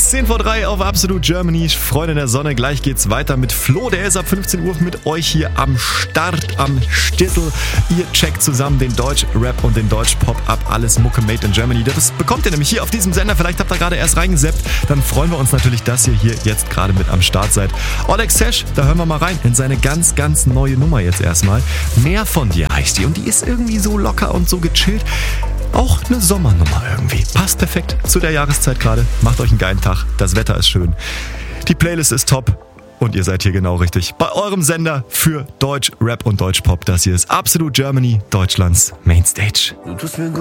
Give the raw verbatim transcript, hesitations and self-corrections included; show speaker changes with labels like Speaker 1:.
Speaker 1: zehn vor drei auf Absolute Germany. Freunde der Sonne, gleich geht's weiter mit Flo. Der ist ab fünfzehn Uhr mit euch hier am Start, am Stissel. Ihr checkt zusammen den Deutsch-Rap und den Deutsch-Pop ab. Alles Mucke made in Germany. Das bekommt ihr nämlich hier auf diesem Sender. Vielleicht habt ihr gerade erst reingesappt. Dann freuen wir uns natürlich, dass ihr hier jetzt gerade mit am Start seid. Oleg Sesh, da hören wir mal rein in seine ganz, ganz neue Nummer jetzt erstmal. Mehr von dir heißt die und die ist irgendwie so locker und so gechillt. Auch eine Sommernummer irgendwie. Passt perfekt zu der Jahreszeit gerade. Macht euch einen geilen Tag. Das Wetter ist schön. Die Playlist ist top. Und ihr seid hier genau richtig. Bei eurem Sender für Deutsch, Rap und Deutschpop. Das hier ist Absolute Germany, Deutschlands Mainstage.
Speaker 2: Du tust mir gut.